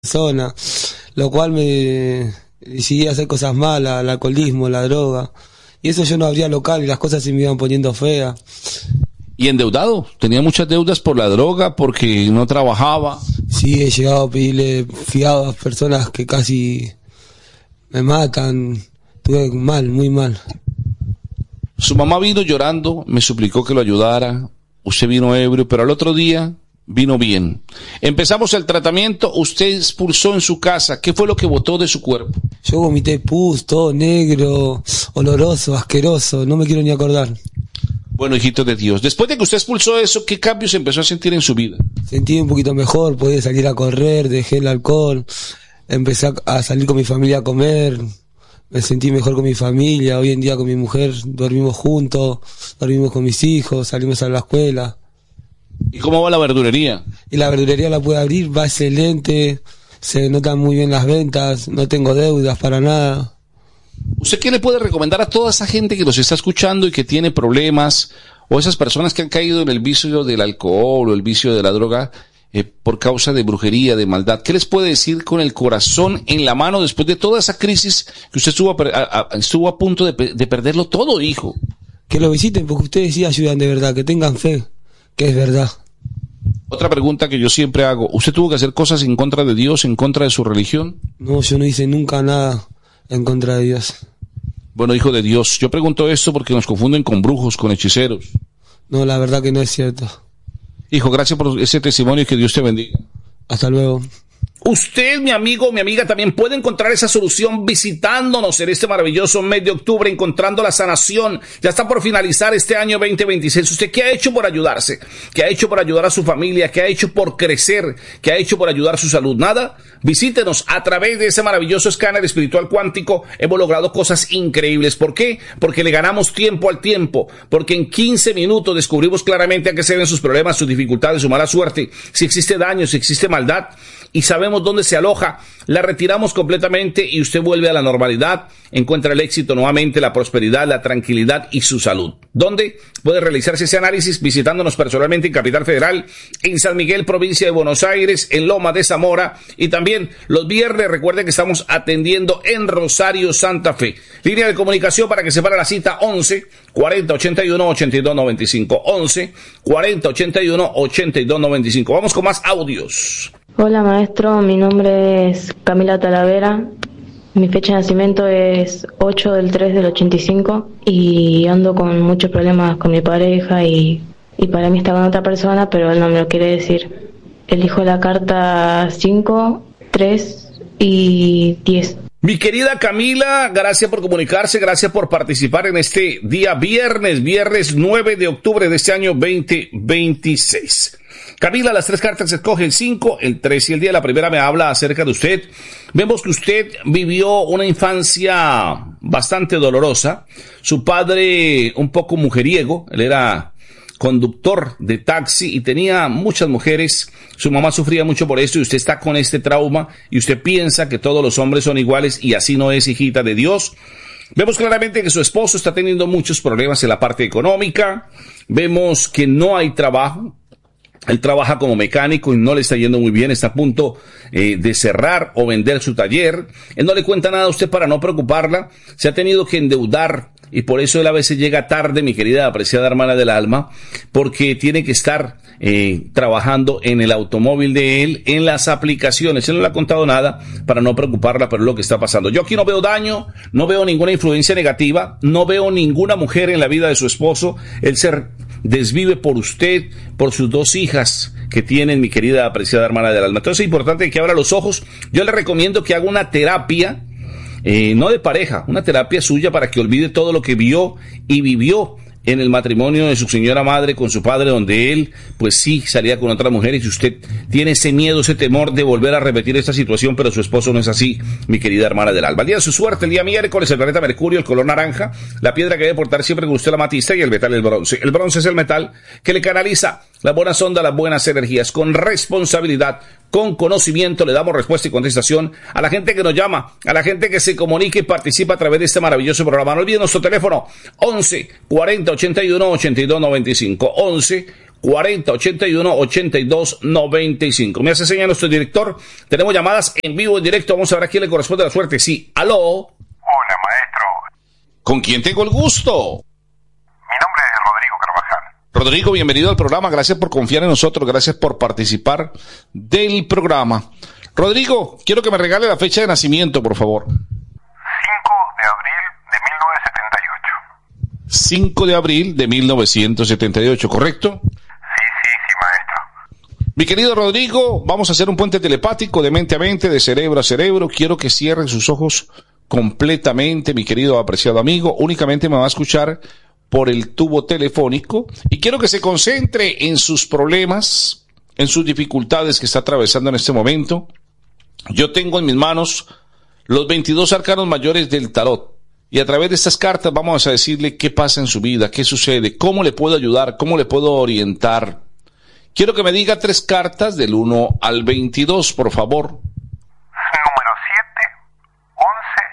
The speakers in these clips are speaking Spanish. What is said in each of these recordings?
persona, lo cual me decidí a hacer cosas malas, el alcoholismo, la droga, y eso yo no abría local y las cosas se me iban poniendo feas. ¿Y endeudado? ¿Tenía muchas deudas por la droga, porque no trabajaba? Sí, he llegado a pedirle fiado a personas que casi me matan, estuve mal, muy mal. Su mamá vino llorando, me suplicó que lo ayudara, usted vino ebrio, pero al otro día vino bien. Empezamos el tratamiento, usted expulsó en su casa, ¿qué fue lo que botó de su cuerpo? Yo vomité pus, todo negro, oloroso, asqueroso, no me quiero ni acordar. Bueno, hijito de Dios, después de que usted expulsó eso, ¿qué cambios empezó a sentir en su vida? Sentí un poquito mejor, podía salir a correr, dejé el alcohol, empecé a salir con mi familia a comer, me sentí mejor con mi familia, hoy en día con mi mujer dormimos juntos, dormimos con mis hijos, salimos a la escuela. ¿Y cómo va la verdulería? Y la verdulería la pude abrir, va excelente, se notan muy bien las ventas, no tengo deudas para nada. ¿Usted qué le puede recomendar a toda esa gente que nos está escuchando y que tiene problemas, o esas personas que han caído en el vicio del alcohol o el vicio de la droga por causa de brujería, de maldad? ¿Qué les puede decir con el corazón en la mano después de toda esa crisis que usted estuvo a punto de perderlo todo, hijo? Que lo visiten porque ustedes sí ayudan de verdad, que tengan fe, que es verdad. Otra pregunta que yo siempre hago, ¿usted tuvo que hacer cosas en contra de Dios, en contra de su religión? No, yo no hice nunca nada en contra de Dios. Bueno, hijo de Dios, yo pregunto esto porque nos confunden con brujos, con hechiceros. No, la verdad que no es cierto. Hijo, gracias por ese testimonio y que Dios te bendiga. Hasta luego. Usted, mi amigo, mi amiga, también puede encontrar esa solución visitándonos en este maravilloso mes de octubre, encontrando la sanación. Ya está por finalizar este año 2026. ¿Usted qué ha hecho por ayudarse? ¿Qué ha hecho por ayudar a su familia? ¿Qué ha hecho por crecer? ¿Qué ha hecho por ayudar a su salud? Nada. Visítenos a través de ese maravilloso escáner espiritual cuántico. Hemos logrado cosas increíbles. ¿Por qué? Porque le ganamos tiempo al tiempo. Porque en 15 minutos descubrimos claramente a qué se deben sus problemas, sus dificultades, su mala suerte. Si existe daño, si existe maldad. Y sabemos dónde se aloja, la retiramos completamente y usted vuelve a la normalidad, encuentra el éxito nuevamente, la prosperidad, la tranquilidad y su salud. ¿Dónde puede realizarse ese análisis? Visitándonos personalmente en Capital Federal, en San Miguel, provincia de Buenos Aires, en Loma de Zamora, y también los viernes, recuerden que estamos atendiendo en Rosario, Santa Fe. Línea de comunicación para que se para la cita 11 40 81 82 95, 11 40 81 82 95. Vamos con más audios. Hola maestro, mi nombre es Camila Talavera, mi fecha de nacimiento es 8/3/85 y ando con muchos problemas con mi pareja y para mí está con otra persona, pero él no me lo quiere decir. Elijo la carta 5, 3 y 10. Mi querida Camila, gracias por comunicarse, gracias por participar en este día viernes 9 de octubre de este año 2026. Camila, las tres cartas se escogen, el 5, el 3 y el 10. La primera me habla acerca de usted. Vemos que usted vivió una infancia bastante dolorosa. Su padre un poco mujeriego, él era conductor de taxi y tenía muchas mujeres. Su mamá sufría mucho por esto y usted está con este trauma y usted piensa que todos los hombres son iguales y así no es, hijita de Dios. Vemos claramente que su esposo está teniendo muchos problemas en la parte económica. Vemos que no hay trabajo. Él trabaja como mecánico y no le está yendo muy bien, está a punto de cerrar o vender su taller. Él no le cuenta nada a usted para no preocuparla, se ha tenido que endeudar y por eso él a veces llega tarde, mi querida apreciada hermana del alma, porque tiene que estar trabajando en el automóvil de él, en las aplicaciones. Él no le ha contado nada para no preocuparla, pero es lo que está pasando. Yo aquí no veo daño, no veo ninguna influencia negativa, no veo ninguna mujer en la vida de su esposo. Él se desvive por usted, por sus dos hijas que tienen, mi querida apreciada hermana del alma. Entonces es importante que abra los ojos. Yo le recomiendo que haga una terapia, no de pareja, una terapia suya para que olvide todo lo que vio y vivió en el matrimonio de su señora madre con su padre, donde él, pues sí, salía con otras mujeres y usted tiene ese miedo, ese temor de volver a repetir esta situación, pero su esposo no es así, mi querida hermana del alma. El día de su suerte, el día miércoles, el planeta Mercurio, el color naranja, la piedra que debe portar siempre con usted la amatista y el metal el bronce. El bronce es el metal que le canaliza las buenas ondas, las buenas energías, con responsabilidad, con conocimiento, le damos respuesta y contestación a la gente que nos llama, a la gente que se comunica y participa a través de este maravilloso programa. No olviden nuestro teléfono, 11 40 81 82 95, 11 40 81 82 95. Me hace señal nuestro director. Tenemos llamadas en vivo, en directo. Vamos a ver a quién le corresponde la suerte. Sí, aló. Hola, maestro. ¿Con quién tengo el gusto? Mi nombre es Rodrigo Carvajal. Rodrigo, bienvenido al programa. Gracias por confiar en nosotros. Gracias por participar del programa. Rodrigo, quiero que me regale la fecha de nacimiento, por favor. 5 de abril de 1978. 5 de abril de 1978, ¿correcto? Sí, maestro. Mi querido Rodrigo, vamos a hacer un puente telepático de mente a mente, de cerebro a cerebro. Quiero que cierren sus ojos completamente, mi querido apreciado amigo. Únicamente me va a escuchar por el tubo telefónico y quiero que se concentre en sus problemas, en sus dificultades que está atravesando en este momento. Yo tengo en mis manos los 22 arcanos mayores del tarot y a través de estas cartas vamos a decirle qué pasa en su vida, qué sucede, cómo le puedo ayudar, cómo le puedo orientar. Quiero que me diga 3 cartas del 1 al 22, por favor. Número 7, 11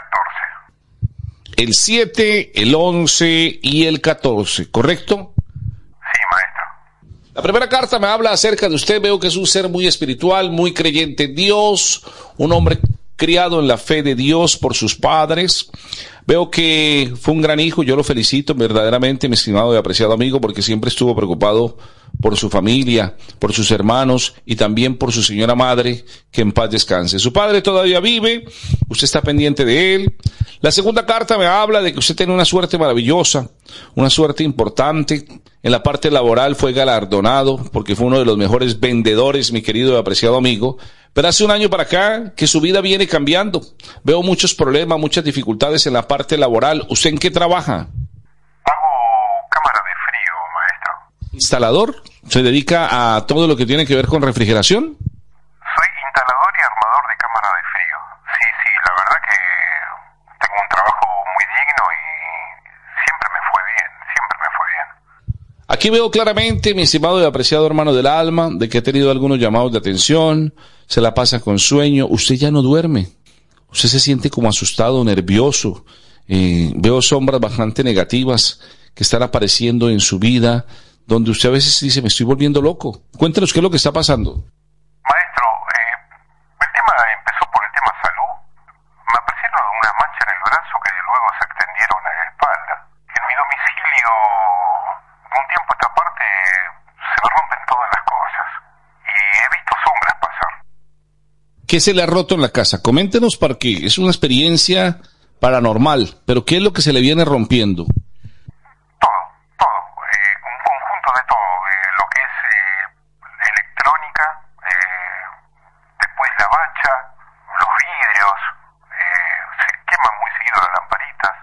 y 14. El 7, el 11 y el 14, ¿correcto? Sí, maestro. La primera carta me habla acerca de usted. Veo que es un ser muy espiritual, muy creyente en Dios, un hombre criado en la fe de Dios por sus padres. Veo que fue un gran hijo, yo lo felicito verdaderamente, mi estimado y apreciado amigo, porque siempre estuvo preocupado por su familia, por sus hermanos y también por su señora madre, que en paz descanse. Su padre todavía vive, usted está pendiente de él. La segunda carta me habla de que usted tiene una suerte maravillosa, una suerte importante. En la parte laboral fue galardonado porque fue uno de los mejores vendedores, mi querido y apreciado amigo. Pero hace un año para acá que su vida viene cambiando. Veo muchos problemas, muchas dificultades en la parte laboral. ¿Usted en qué trabaja? Hago cámara de frío, maestro. ¿Instalador? ¿Se dedica a todo lo que tiene que ver con refrigeración? Soy instalador y armador de cámara de frío. Sí, la verdad que tengo un trabajo muy digno y siempre me fue bien. Aquí veo claramente, mi estimado y apreciado hermano del alma, de que ha tenido algunos llamados de atención, se la pasa con sueño, usted ya no duerme, usted se siente como asustado, nervioso, veo sombras bastante negativas que están apareciendo en su vida, donde usted a veces dice, me estoy volviendo loco. Cuéntenos qué es lo que está pasando. Maestro, el tema empezó por el tema salud. Me aparecieron unas manchas en el brazo que luego se extendieron a la espalda. En mi domicilio, de un tiempo a esta parte, se me rompen todas las cosas. Y he visto sombras pasar. ¿Qué se le ha roto en la casa? Coméntenos, porque es una experiencia paranormal, pero ¿qué es lo que se le viene rompiendo? Todo, un conjunto de todo, lo que es electrónica, después la bacha, los vidrios, se queman muy seguido las lamparitas,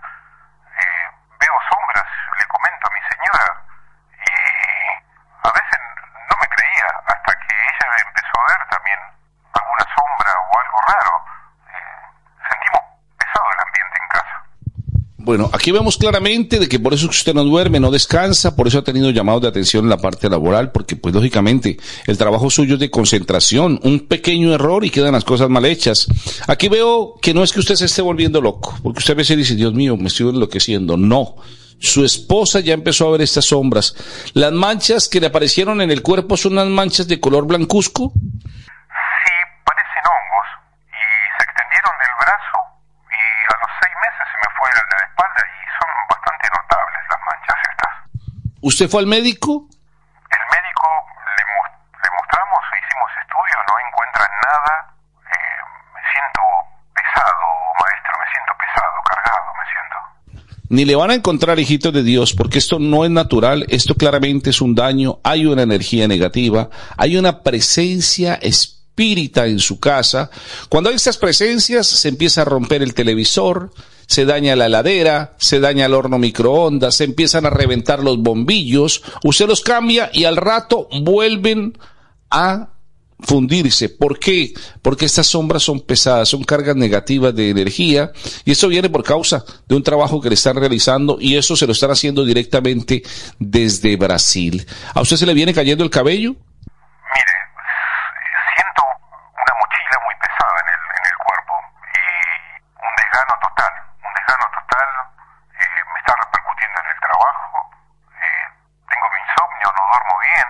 veo sombras, le comento a mi señora, y a veces no me creía, hasta que ella empezó a ver también alguna sombra o algo raro. Sentimos pesado el ambiente en casa. Bueno, aquí vemos claramente de que por eso usted no duerme, no descansa, por eso ha tenido llamados de atención en la parte laboral, porque pues lógicamente el trabajo suyo es de concentración, un pequeño error y quedan las cosas mal hechas. Aquí veo que no es que usted se esté volviendo loco, porque usted a veces dice, Dios mío, me estoy enloqueciendo. No, su esposa ya empezó a ver estas sombras. Las manchas que le aparecieron en el cuerpo son unas manchas de color blancuzco. Sí, parecen hongos, y se extendieron del brazo, y a los 6 meses se me fue la espalda, y son bastante notables las manchas estas. ¿Usted fue al médico? El médico le mostramos, hicimos estudios, no encuentran nada. Me siento pesado, maestro, me siento pesado, cargado, me siento. Ni le van a encontrar, hijitos de Dios, porque esto no es natural, esto claramente es un daño, hay una energía negativa, hay una presencia espírita en su casa. Cuando hay estas presencias, se empieza a romper el televisor, se daña la heladera, se daña el horno microondas, se empiezan a reventar los bombillos, usted los cambia y al rato vuelven a fundirse. ¿Por qué? Porque estas sombras son pesadas, son cargas negativas de energía y eso viene por causa de un trabajo que le están realizando y eso se lo están haciendo directamente desde Brasil. ¿A usted se le viene cayendo el cabello? Mire, siento una mochila muy pesada en el cuerpo y un desgano total, me está repercutiendo en el trabajo, tengo mi insomnio, no duermo bien,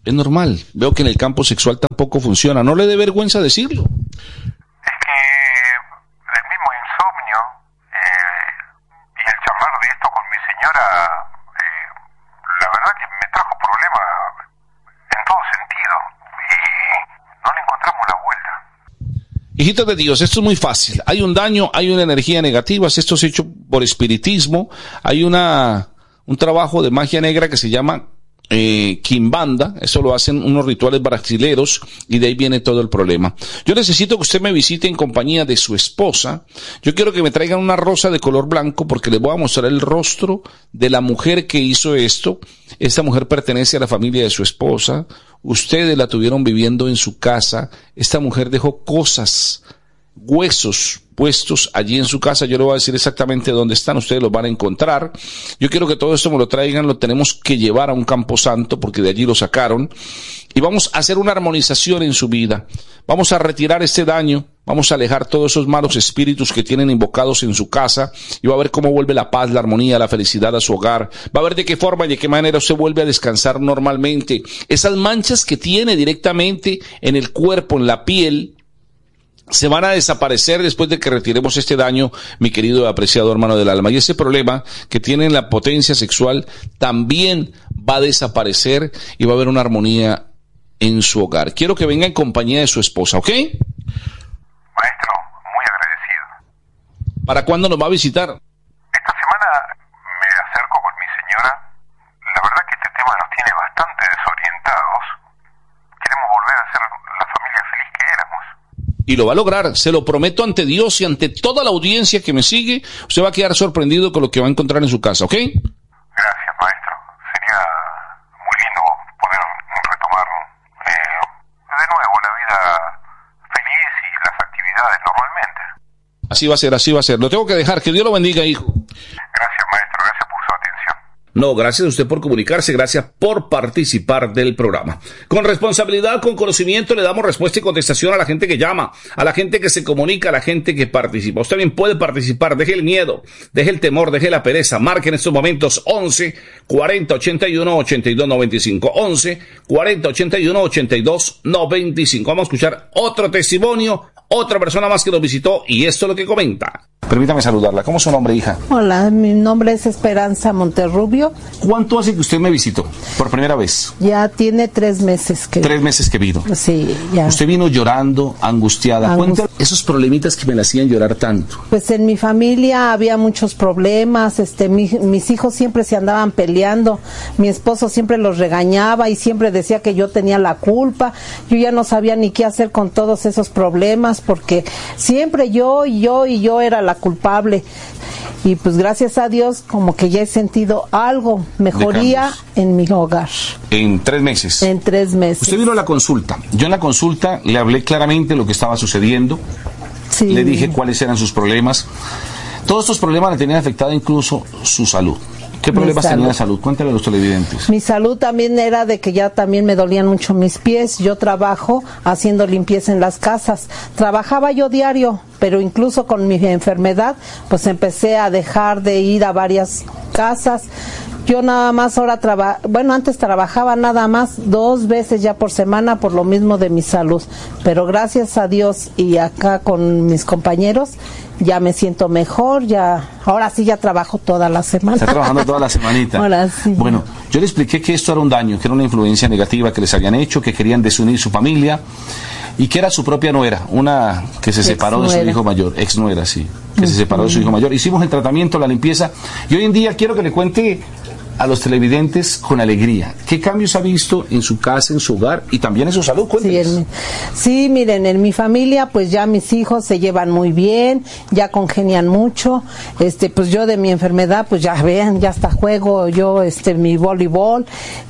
Es normal. Veo que en el campo sexual tampoco funciona. ¿No le dé vergüenza decirlo? Es que el mismo insomnio y el charlar de esto con mi señora, la verdad que me trajo problemas en todo sentido y no le encontramos la vuelta. Hijitos de Dios, esto es muy fácil. Hay un daño, hay una energía negativa. Esto es hecho por espiritismo. Hay un trabajo de magia negra que se llama Quimbanda. Eso lo hacen unos rituales brasileros y de ahí viene todo el problema. Yo necesito que usted me visite en compañía de su esposa. Yo quiero que me traigan una rosa de color blanco porque les voy a mostrar el rostro de la mujer que hizo esto. Esta mujer pertenece a la familia de su esposa. Ustedes la tuvieron viviendo en su casa. Esta mujer dejó cosas, huesos puestos allí en su casa. Yo le voy a decir exactamente dónde están, ustedes los van a encontrar. Yo quiero que todo esto me lo traigan, lo tenemos que llevar a un campo santo porque de allí lo sacaron y vamos a hacer una armonización en su vida. Vamos a retirar este daño, vamos a alejar todos esos malos espíritus que tienen invocados en su casa y va a ver cómo vuelve la paz, la armonía, la felicidad a su hogar. Va a ver de qué forma y de qué manera usted vuelve a descansar normalmente. Esas manchas que tiene directamente en el cuerpo, en la piel, se van a desaparecer después de que retiremos este daño, mi querido y apreciado hermano del alma. Y ese problema que tiene en la potencia sexual también va a desaparecer y va a haber una armonía en su hogar. Quiero que venga en compañía de su esposa, ¿ok? Maestro, muy agradecido. ¿Para cuándo nos va a visitar? Esta semana me acerco con mi señora. La verdad que este tema nos tiene bastante desorientados. Queremos volver a ser la familia feliz que éramos. Y lo va a lograr, se lo prometo ante Dios y ante toda la audiencia que me sigue. Usted va a quedar sorprendido con lo que va a encontrar en su casa, ¿ok? Gracias, maestro. Sería muy lindo poder retomar de nuevo la vida feliz y las actividades normalmente. Así va a ser, así va a ser. Lo tengo que dejar. Que Dios lo bendiga, hijo. Gracias, maestro. Gracias por su atención. No, gracias a usted por comunicarse, gracias por participar del programa. Con responsabilidad, con conocimiento, le damos respuesta y contestación a la gente que llama, a la gente que se comunica, a la gente que participa. Usted también puede participar, deje el miedo, deje el temor, deje la pereza. Marque en estos momentos 11 40 81 82 95. 11 40 81 82 95. Vamos a escuchar otro testimonio, otra persona más que nos visitó y esto es lo que comenta. Permítame saludarla. ¿Cómo es su nombre, hija? Hola, mi nombre es Esperanza Monterrubio. ¿Cuánto hace que usted me visitó por primera vez? Ya tiene 3 meses que... 3 meses que vino. Sí, ya. Usted vino llorando, angustiada. Cuéntame esos problemitas que me la hacían llorar tanto. Pues en mi familia había muchos problemas, mis hijos siempre se andaban peleando, mi esposo siempre los regañaba y siempre decía que yo tenía la culpa. Yo ya no sabía ni qué hacer con todos esos problemas porque siempre yo era la culpable. Y pues gracias a Dios como que ya he sentido algo, mejoría en mi hogar. En 3 meses. En 3 meses. Usted vino a la consulta. Yo en la consulta le hablé claramente lo que estaba sucediendo. Sí. Le dije cuáles eran sus problemas. Todos estos problemas le tenían afectada incluso su salud. ¿Qué problemas tenía de salud? Cuéntale a los televidentes. Mi salud también era de que ya también me dolían mucho mis pies. Yo trabajo haciendo limpieza en las casas. Trabajaba yo diario, pero incluso con mi enfermedad, pues empecé a dejar de ir a varias casas. Yo nada más ahora antes trabajaba nada más 2 veces ya por semana por lo mismo de mi salud. Pero gracias a Dios y acá con mis compañeros ya me siento mejor, ahora sí ya trabajo toda la semana. Está trabajando toda la semanita. Ahora sí. Bueno, yo le expliqué que esto era un daño, que era una influencia negativa que les habían hecho, que querían desunir su familia y que era su propia nuera, una que se separó de su hijo mayor, ex nuera, sí, que se separó de su hijo mayor. Hicimos el tratamiento, la limpieza y hoy en día quiero que le cuente a los televidentes con alegría. ¿Qué cambios ha visto en su casa, en su hogar y también en su salud? Cuéntenos. Sí, miren, en mi familia pues ya mis hijos se llevan muy bien, ya congenian mucho. Pues yo de mi enfermedad pues ya vean, ya hasta juego yo mi voleibol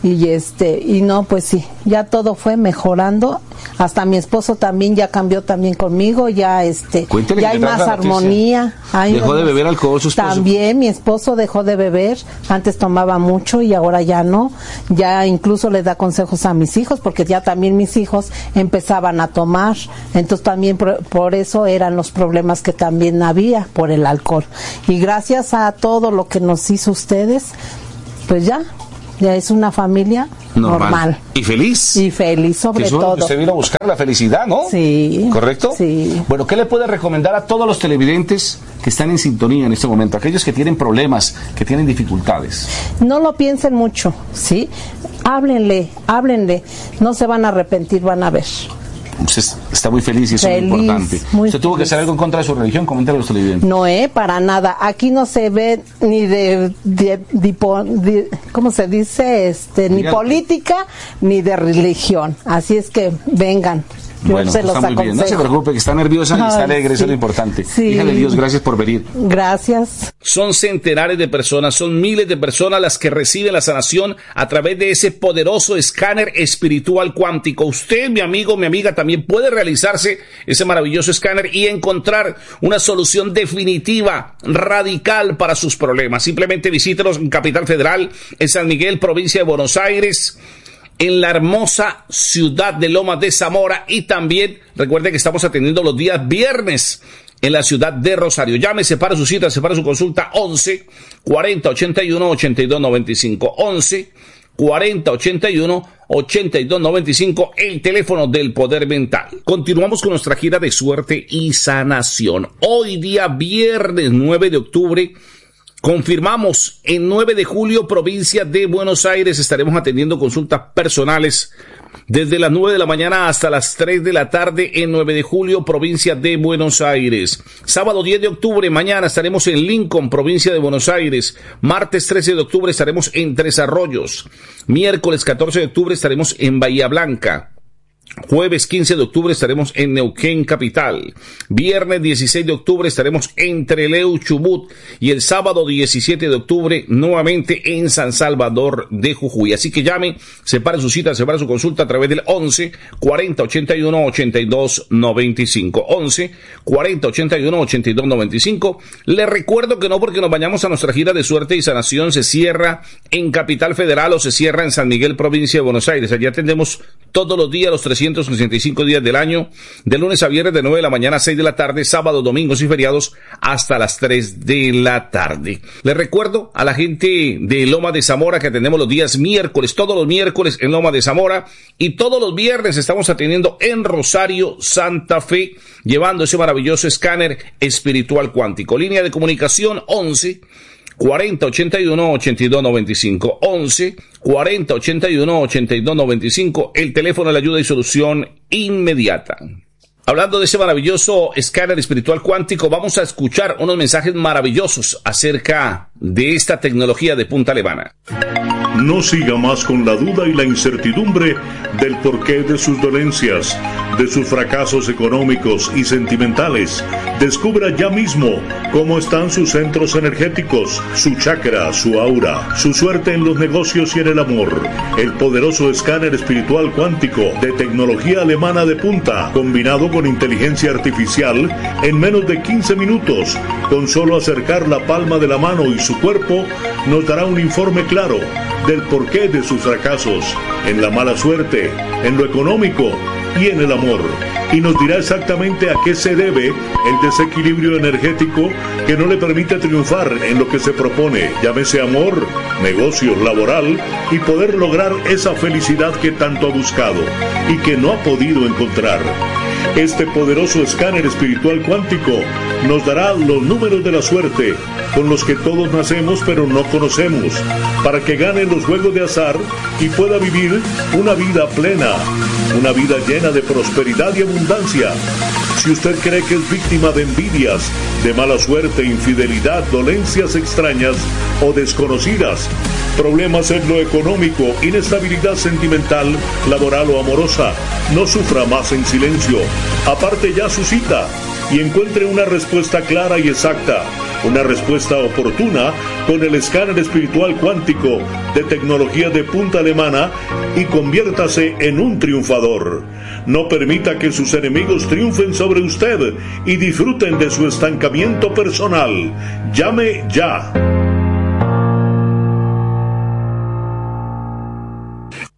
y no, pues sí, ya todo fue mejorando. Hasta mi esposo también ya cambió también conmigo, ya ya hay más armonía. ¿Dejó de beber alcohol su esposo? También mi esposo dejó de beber, antes tomaba mucho y ahora ya no, ya incluso le da consejos a mis hijos porque ya también mis hijos empezaban a tomar, entonces también por eso eran los problemas que también había por el alcohol y gracias a todo lo que nos hizo ustedes, pues ya Ya es una familia normal. ¿Y feliz? Y feliz sobre Eso es lo todo. que usted vino a buscar, la felicidad, ¿no? Sí. ¿Correcto? Sí. Bueno, ¿qué le puede recomendar a todos los televidentes que están en sintonía en este momento? Aquellos que tienen problemas, que tienen dificultades. No lo piensen mucho, ¿sí? Háblenle, no se van a arrepentir, van a ver. Usted está muy feliz y eso es muy importante. ¿Usted tuvo que hacer algo en contra de su religión? Coméntale a los televidentes. No, para nada. Aquí no se ve ni ¿cómo se dice? Ni política ni de religión. Así es que vengan. Yo Bueno, se los está muy bien. No se preocupe, que está nerviosa y está alegre, eso es lo importante. Sí. Hija de Dios, gracias por venir. Gracias. Son centenares de personas, son miles de personas las que reciben la sanación a través de ese poderoso escáner espiritual cuántico. Usted, mi amigo, mi amiga, también puede realizarse ese maravilloso escáner y encontrar una solución definitiva, radical para sus problemas. Simplemente visítenos en Capital Federal, en San Miguel, provincia de Buenos Aires, en la hermosa ciudad de Lomas de Zamora, y también recuerde que estamos atendiendo los días viernes en la ciudad de Rosario. Llame, separa su cita, separa su consulta, 11 40 81 82 95, 11 40 81 82 95, el teléfono del poder mental. Continuamos con nuestra gira de suerte y sanación. Hoy día viernes 9 de octubre, confirmamos, en 9 de julio, provincia de Buenos Aires, estaremos atendiendo consultas personales desde las 9 de la mañana hasta las 3 de la tarde en 9 de julio, provincia de Buenos Aires. Sábado 10 de octubre, mañana estaremos en Lincoln, provincia de Buenos Aires. Martes 13 de octubre estaremos en Tres Arroyos. Miércoles 14 de octubre estaremos en Bahía Blanca. Jueves 15 de octubre estaremos en Neuquén capital. Viernes 16 de octubre estaremos en Trelew, Chubut. Y el sábado 17 de octubre nuevamente en San Salvador de Jujuy. Así que llame, separe su cita, separe su consulta a través del 11 40 81 82 95. 11 40 81 82 95. Le recuerdo que no porque nos vayamos a nuestra gira de suerte y sanación se cierra en Capital Federal o se cierra en San Miguel, provincia de Buenos Aires. Allí atendemos todos los días, los 365 días del año, de lunes a viernes de 9 de la mañana a 6 de la tarde, sábados, domingos y feriados hasta las 3 de la tarde. Les recuerdo a la gente de Loma de Zamora que atendemos los días miércoles, todos los miércoles en Loma de Zamora, y todos los viernes estamos atendiendo en Rosario, Santa Fe, llevando ese maravilloso escáner espiritual cuántico. Línea de comunicación 11 40 81 82 95, 11 40 81 82 95, el teléfono de la ayuda y solución inmediata. Hablando de ese maravilloso escáner espiritual cuántico, vamos a escuchar unos mensajes maravillosos acerca de esta tecnología de punta alemana. No siga más con la duda y la incertidumbre del porqué de sus dolencias, de sus fracasos económicos y sentimentales. Descubra ya mismo cómo están sus centros energéticos, su chakra, su aura, su suerte en los negocios y en el amor. El poderoso escáner espiritual cuántico de tecnología alemana de punta, combinado con inteligencia artificial, en menos de 15 minutos, con solo acercar la palma de la mano y su cuerpo, nos dará un informe claro del porqué de sus fracasos, en la mala suerte, en lo económico y en el amor, y nos dirá exactamente a qué se debe el desequilibrio energético que no le permite triunfar en lo que se propone, llámese amor, negocio, laboral, y poder lograr esa felicidad que tanto ha buscado y que no ha podido encontrar. Este poderoso escáner espiritual cuántico nos dará los números de la suerte con los que todos nacemos pero no conocemos, para que gane los juegos de azar y pueda vivir una vida plena, una vida llena de prosperidad y abundancia. Si usted cree que es víctima de envidias, de mala suerte, infidelidad, dolencias extrañas o desconocidas, problemas en lo económico, inestabilidad sentimental, laboral o amorosa, no sufra más en silencio. Aparte ya su cita y encuentre una respuesta clara y exacta, una respuesta oportuna con el escáner espiritual cuántico de tecnología de punta alemana y conviértase en un triunfador. No permita que sus enemigos triunfen sobre usted y disfruten de su estancamiento personal. Llame ya.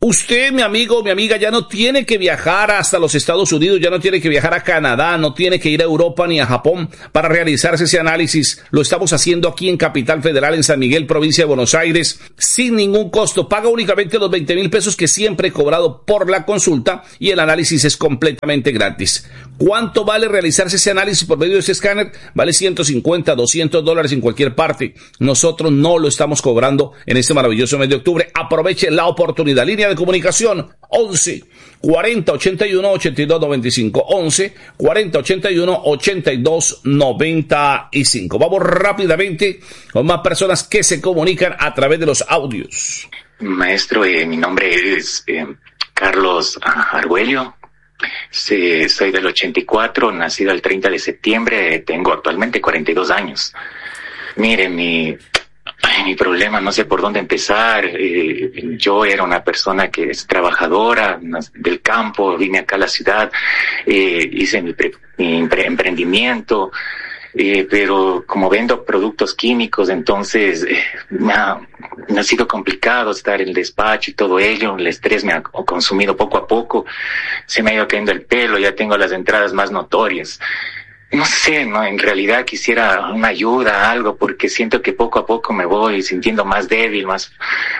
Usted, mi amigo, mi amiga, ya no tiene que viajar hasta los Estados Unidos, ya no tiene que viajar a Canadá, no tiene que ir a Europa ni a Japón para realizarse ese análisis. Lo estamos haciendo aquí en Capital Federal, en San Miguel, provincia de Buenos Aires, sin ningún costo. Paga únicamente los 20,000 pesos que siempre he cobrado por la consulta y el análisis es completamente gratis. ¿Cuánto vale realizarse ese análisis por medio de ese escáner? Vale $150, $200 en cualquier parte. Nosotros no lo estamos cobrando en este maravilloso mes de octubre. Aproveche la oportunidad. Línea de comunicación 11 40 81 82 95, 11 40 81 82 95. Vamos rápidamente con más personas que se comunican a través de los audios. Maestro, mi nombre es Carlos Argüello. Sí, soy del 84, nacido el 30 de septiembre, tengo actualmente 42 años. Mire, mi problema, no sé por dónde empezar. Yo era una persona que es trabajadora del campo, vine acá a la ciudad, hice mi emprendimiento, pero como vendo productos químicos, entonces me ha sido complicado estar en el despacho y todo ello. El estrés me ha consumido poco a poco, se me ha ido cayendo el pelo, ya tengo las entradas más notorias. No sé, no, en realidad quisiera una ayuda, algo, porque siento que poco a poco me voy sintiendo más débil, más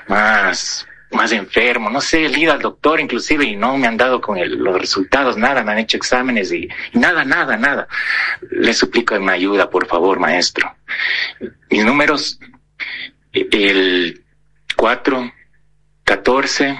enfermo. No sé, he ido al doctor inclusive y no me han dado con los resultados, nada, me han hecho exámenes y nada. Le suplico una ayuda, por favor, maestro. Mis números, el 4, 14,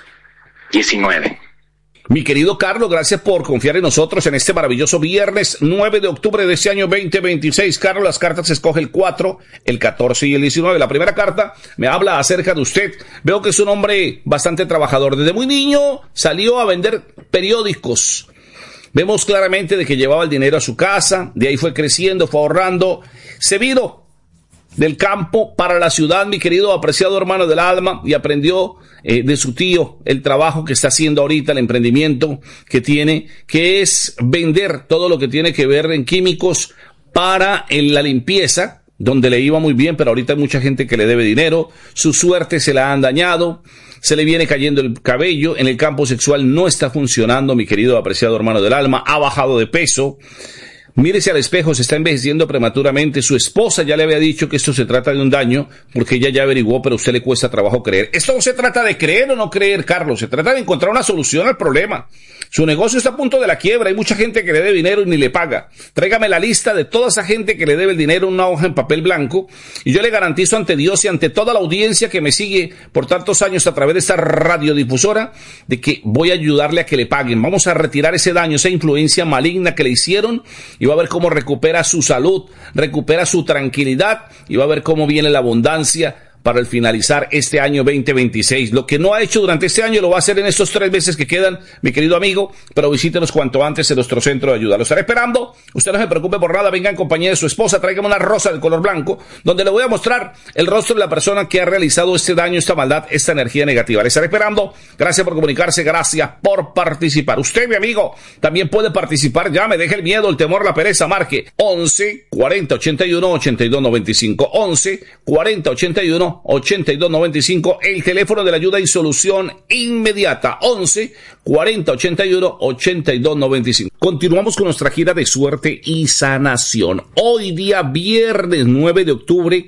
19. Mi querido Carlos, gracias por confiar en nosotros en este maravilloso viernes 9 de octubre de este año 2026. Carlos, las cartas se escoge el 4, el 14 y el 19. La primera carta me habla acerca de usted. Veo que es un hombre bastante trabajador. Desde muy niño salió a vender periódicos. Vemos claramente de que llevaba el dinero a su casa, de ahí fue creciendo, fue ahorrando. Se vino del campo para la ciudad, mi querido apreciado hermano del alma, y aprendió de su tío el trabajo que está haciendo ahorita, el emprendimiento que tiene, que es vender todo lo que tiene que ver en químicos para la limpieza, donde le iba muy bien, pero ahorita hay mucha gente que le debe dinero, su suerte se la han dañado, se le viene cayendo el cabello, en el campo sexual no está funcionando, mi querido apreciado hermano del alma, ha bajado de peso. Mírese al espejo, se está envejeciendo prematuramente. Su esposa ya le había dicho que esto se trata de un daño, porque ella ya averiguó, pero a usted le cuesta trabajo creer. Esto no se trata de creer o no creer, Carlos. Se trata de encontrar una solución al problema. Su negocio está a punto de la quiebra. Hay mucha gente que le debe dinero y ni le paga. Tráigame la lista de toda esa gente que le debe el dinero en una hoja en papel blanco. Y yo le garantizo ante Dios y ante toda la audiencia que me sigue por tantos años a través de esta radiodifusora, de que voy a ayudarle a que le paguen. Vamos a retirar ese daño, esa influencia maligna que le hicieron, y va a ver cómo recupera su salud, recupera su tranquilidad, y va a ver cómo viene la abundancia para el finalizar este año 2026. Lo que no ha hecho durante este año lo va a hacer en estos 3 meses que quedan, mi querido amigo, pero visítenos cuanto antes en nuestro centro de ayuda. Lo estaré esperando. Usted no se preocupe por nada, venga en compañía de su esposa, tráigame una rosa de color blanco, donde le voy a mostrar el rostro de la persona que ha realizado este daño, esta maldad, esta energía negativa. Le estaré esperando. Gracias por comunicarse, gracias por participar. Usted, mi amigo, también puede participar. Llame, deje el miedo, el temor, la pereza, marque 11 40 81 82 95, 11 40 81 82 95, el teléfono de la ayuda y solución inmediata, 11 40 81 82 95. Continuamos con nuestra gira de suerte y sanación. Hoy día viernes 9 de octubre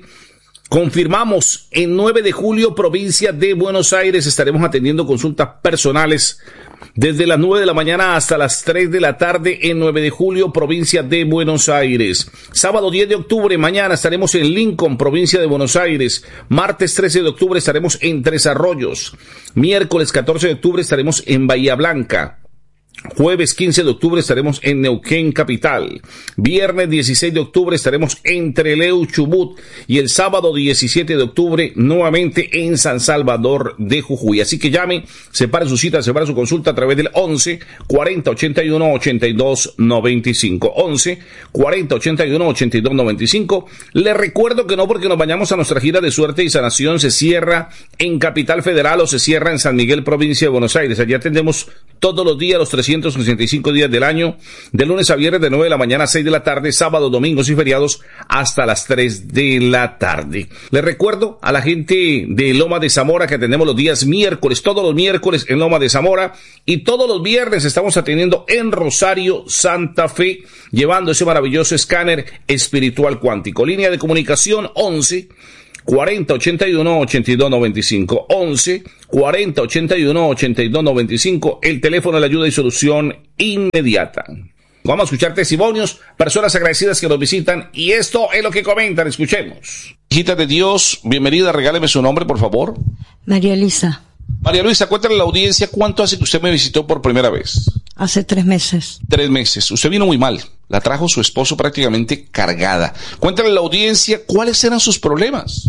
confirmamos en 9 de julio, provincia de Buenos Aires, estaremos atendiendo consultas personales desde las 9 de la mañana hasta las 3 de la tarde en 9 de julio, provincia de Buenos Aires. Sábado 10 de octubre, mañana estaremos en Lincoln, provincia de Buenos Aires. Martes 13 de octubre estaremos en Tres Arroyos. Miércoles 14 de octubre estaremos en Bahía Blanca. Jueves 15 de octubre estaremos en Neuquén capital. Viernes 16 de octubre estaremos en Trelew, Chubut. Y el sábado 17 de octubre nuevamente en San Salvador de Jujuy. Así que llame, separe su cita, separe su consulta a través del 11 40 81 82 95. 11 40 81 82 95. Le recuerdo que no porque nos vayamos a nuestra gira de suerte y sanación se cierra en Capital Federal o se cierra en San Miguel, provincia de Buenos Aires. Allí atendemos todos los días los 365 días del año, de lunes a viernes de 9 de la mañana a 6 de la tarde, sábados, domingos y feriados hasta las 3 de la tarde. Les recuerdo a la gente de Loma de Zamora que atendemos los días miércoles, todos los miércoles en Loma de Zamora, y todos los viernes estamos atendiendo en Rosario, Santa Fe, llevando ese maravilloso escáner espiritual cuántico. Línea de comunicación 11 40 81 82 95, 11 40 81 82 95, el teléfono de la ayuda y solución inmediata. Vamos a escuchar testimonios, personas agradecidas que nos visitan, y esto es lo que comentan. Escuchemos. Hijita de Dios, bienvenida, regáleme su nombre, por favor. María Luisa. María Luisa, cuéntale a la audiencia cuánto hace que usted me visitó por primera vez. Hace 3 meses. 3 meses. Usted vino muy mal. La trajo su esposo prácticamente cargada. Cuéntale a la audiencia cuáles eran sus problemas.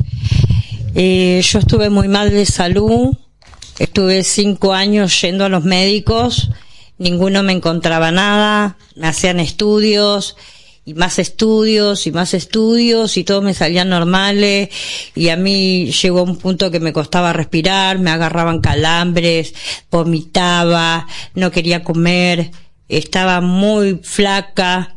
Yo estuve muy mal de salud. Estuve 5 años yendo a los médicos. Ninguno me encontraba nada. Me hacían estudios y más estudios y más estudios y todos me salían normales, y a mí llegó a un punto que me costaba respirar, me agarraban calambres, vomitaba, no quería comer, estaba muy flaca,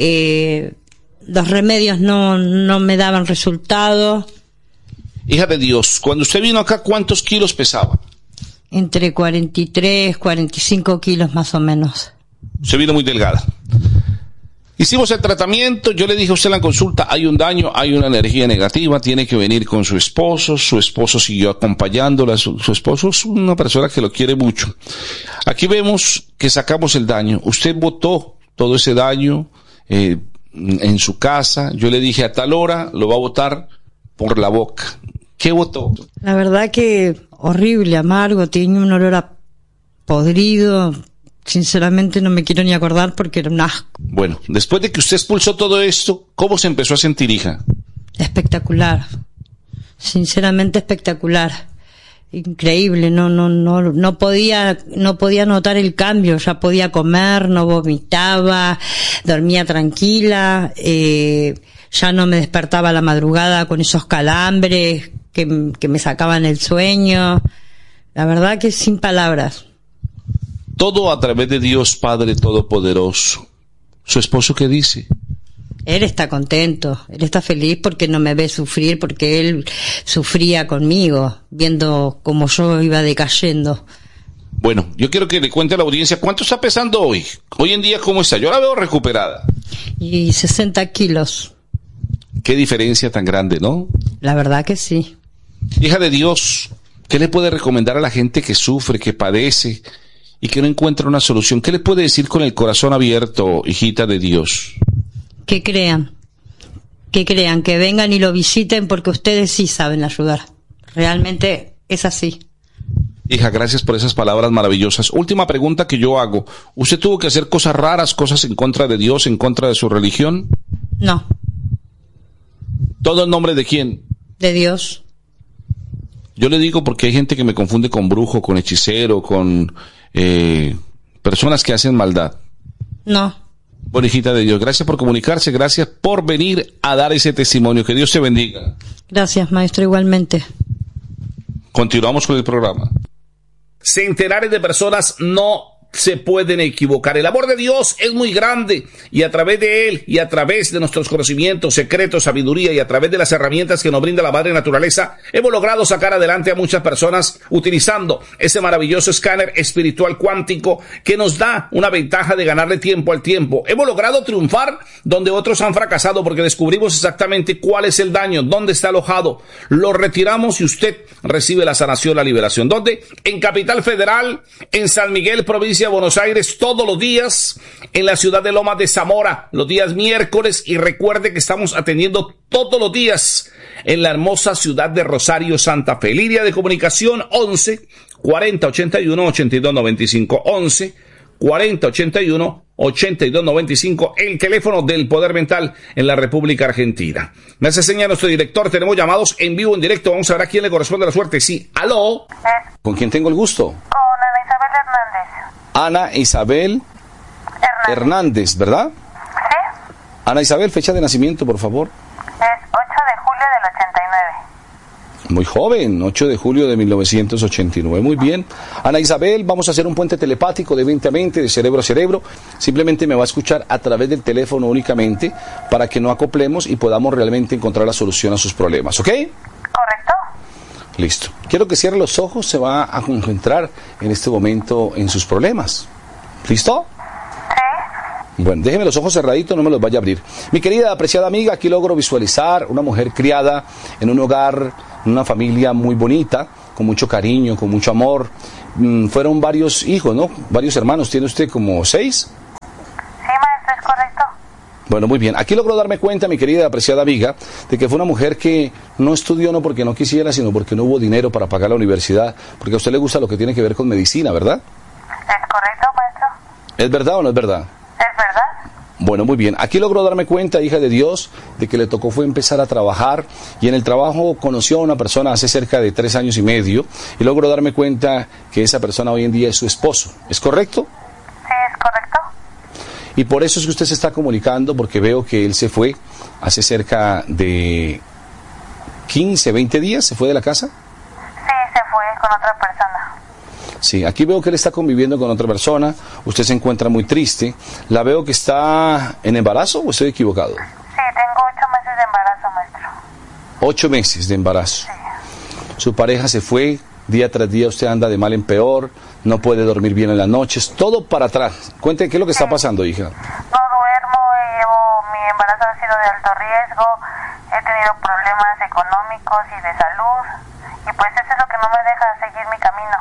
los remedios no me daban resultado. Hija de Dios, cuando usted vino acá, ¿cuántos kilos pesaba? Entre 43, 45 kilos más o menos. Se vino muy delgada. Hicimos el tratamiento, yo le dije a usted en la consulta, hay un daño, hay una energía negativa, tiene que venir con su esposo siguió acompañándola, su esposo es una persona que lo quiere mucho. Aquí vemos que sacamos el daño, usted botó todo ese daño en su casa, yo le dije a tal hora lo va a botar por la boca. ¿Qué botó? La verdad que horrible, amargo, tenía un olor a podrido. Sinceramente no me quiero ni acordar porque era un asco. Bueno, después de que usted expulsó todo esto, ¿cómo se empezó a sentir, hija? Espectacular. Sinceramente espectacular. Increíble, no podía notar el cambio, ya podía comer, no vomitaba, dormía tranquila, ya no me despertaba a la madrugada con esos calambres que me sacaban el sueño. La verdad que sin palabras. Todo a través de Dios Padre Todopoderoso. ¿Su esposo qué dice? Él está contento, él está feliz porque no me ve sufrir, porque él sufría conmigo, viendo cómo yo iba decayendo. Bueno, yo quiero que le cuente a la audiencia cuánto está pesando hoy. Hoy en día, ¿cómo está? Yo la veo recuperada. Y 60 kilos. Qué diferencia tan grande, ¿no? La verdad que sí. Hija de Dios, ¿qué le puede recomendar a la gente que sufre, que padece y que no encuentra una solución? ¿Qué le puede decir con el corazón abierto, hijita de Dios? Que crean, que vengan y lo visiten porque ustedes sí saben ayudar. Realmente es así. Hija, gracias por esas palabras maravillosas. Última pregunta que yo hago. ¿Usted tuvo que hacer cosas raras, cosas en contra de Dios, en contra de su religión? No. ¿Todo en nombre de quién? De Dios. Yo le digo porque hay gente que me confunde con brujo, con hechicero, con personas que hacen maldad. No. Bueno, hijita de Dios, gracias por comunicarse, gracias por venir a dar ese testimonio. Que Dios te bendiga. Gracias, maestro, igualmente. Continuamos con el programa. Centenares de personas no se pueden equivocar. El amor de Dios es muy grande y a través de Él y a través de nuestros conocimientos, secretos, sabiduría y a través de las herramientas que nos brinda la Madre Naturaleza, hemos logrado sacar adelante a muchas personas utilizando ese maravilloso escáner espiritual cuántico que nos da una ventaja de ganarle tiempo al tiempo. Hemos logrado triunfar donde otros han fracasado porque descubrimos exactamente cuál es el daño, dónde está alojado, lo retiramos y usted recibe la sanación, la liberación. ¿Dónde? En Capital Federal, en San Miguel, provincia de Buenos Aires, todos los días, en la ciudad de Loma de Zamora, los días miércoles, y recuerde que estamos atendiendo todos los días en la hermosa ciudad de Rosario, Santa Fe. Línea de comunicación 11 40 81 82 95, 11 40 81 82 95, el teléfono del Poder Mental en la República Argentina. Me hace señal nuestro director, tenemos llamados en vivo, en directo, vamos a ver a quién le corresponde la suerte. Sí, aló. ¿Con quién tengo el gusto? Con Ana Isabel Hernández. Ana Isabel Hernández, ¿verdad? Sí. Ana Isabel, fecha de nacimiento, por favor. Es 8 de julio del Muy joven, 8 de julio de 1989. Muy bien. Ana Isabel, vamos a hacer un puente telepático de mente a mente, de cerebro a cerebro. Simplemente me va a escuchar a través del teléfono únicamente para que no acoplemos y podamos realmente encontrar la solución a sus problemas, ¿ok? ¿Correcto? Listo. Quiero que cierre los ojos, se va a concentrar en este momento en sus problemas. ¿Listo? Sí. Bueno, déjeme los ojos cerraditos, no me los vaya a abrir. Mi querida, apreciada amiga, aquí logro visualizar una mujer criada en un hogar, una familia muy bonita, con mucho cariño, con mucho amor. Fueron varios hijos, ¿no? Varios hermanos. ¿Tiene usted como 6? Sí, maestro, es correcto. Bueno, muy bien. Aquí logro darme cuenta, mi querida, apreciada amiga, de que fue una mujer que no estudió no porque no quisiera, sino porque no hubo dinero para pagar la universidad, porque a usted le gusta lo que tiene que ver con medicina, ¿verdad? ¿Es correcto, maestro? ¿Es verdad o no es verdad? ¿Es verdad? Bueno, muy bien. Aquí logró darme cuenta, hija de Dios, de que le tocó fue empezar a trabajar, y en el trabajo conoció a una persona hace cerca de 3 años y medio, y logró darme cuenta que esa persona hoy en día es su esposo. ¿Es correcto? Sí, es correcto. Y por eso es que usted se está comunicando, porque veo que él se fue hace cerca de 15, 20 días, ¿se fue de la casa? Sí, se fue con otra persona. Sí, aquí veo que él está conviviendo con otra persona, usted se encuentra muy triste, la veo que está en embarazo, ¿o estoy equivocado? Sí, tengo 8 meses de embarazo, maestro. 8 meses de embarazo. Sí. Su pareja se fue, día tras día usted anda de mal en peor, no puede dormir bien en las noches, todo para atrás. Cuente qué es lo que está pasando, hija. No duermo, mi embarazo ha sido de alto riesgo, he tenido problemas económicos y de salud, y pues eso es lo que no me deja seguir mi camino.